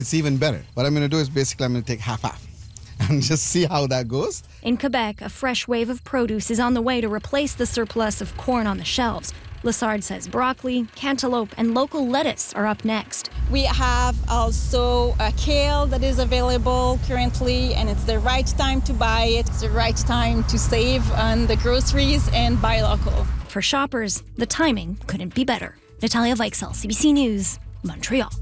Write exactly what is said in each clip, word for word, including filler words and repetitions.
It's even better. What I'm going to do is basically I'm going to take half-half and just see how that goes. In Quebec, a fresh wave of produce is on the way to replace the surplus of corn on the shelves. Lessard says broccoli, cantaloupe, and local lettuce are up next. We have also a kale that is available currently, and it's the right time to buy it. It's the right time to save on the groceries and buy local. For shoppers, the timing couldn't be better. Natalia Weichsel, C B C News, Montreal.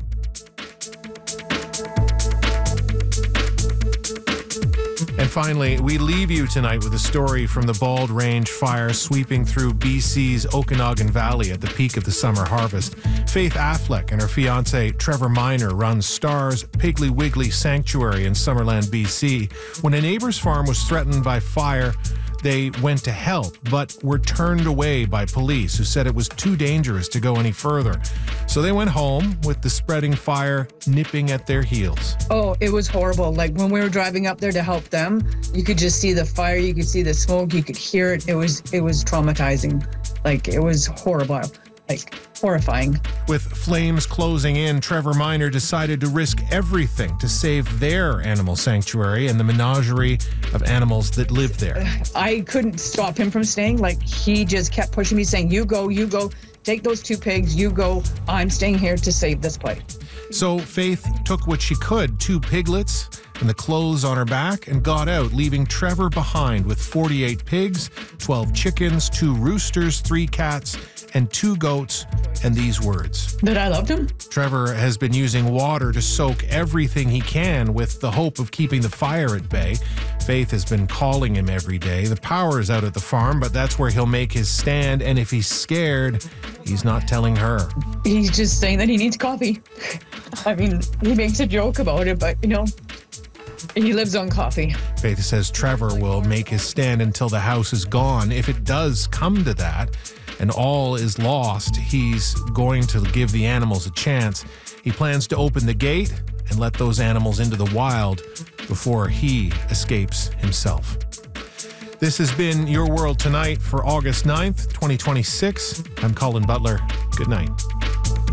And finally, we leave you tonight with a story from the Bald Range fire sweeping through B C's Okanagan Valley at the peak of the summer harvest. Faith Affleck and her fiancé Trevor Minor run Stars Piggly Wiggly Sanctuary in Summerland, B C. When a neighbor's farm was threatened by fire, they went to help, but were turned away by police who said it was too dangerous to go any further. So they went home with the spreading fire nipping at their heels. Oh, it was horrible. Like when we were driving up there to help them, you could just see the fire, you could see the smoke, you could hear it. It was it was traumatizing. Like it was horrible. Like horrifying. With flames closing in, Trevor Minor decided to risk everything to save their animal sanctuary and the menagerie of animals that live there. I couldn't stop him from staying. Like he just kept pushing me, saying, you go, you go, take those two pigs, you go. I'm staying here to save this place. So Faith took what she could, two piglets and the clothes on her back, and got out, leaving Trevor behind with forty-eight pigs, twelve chickens, two roosters, three cats, and two goats, and these words. That I loved him. Trevor has been using water to soak everything he can with the hope of keeping the fire at bay. Faith has been calling him every day. The power is out at the farm, but that's where he'll make his stand, and if he's scared, he's not telling her. He's just saying that he needs coffee. I mean, he makes a joke about it, but, you know, he lives on coffee. Faith says Trevor will make his stand until the house is gone. If it does come to that, and all is lost, he's going to give the animals a chance. He plans to open the gate and let those animals into the wild before he escapes himself. This has been Your World Tonight for August ninth, twenty twenty-six. I'm Colin Butler. Good night.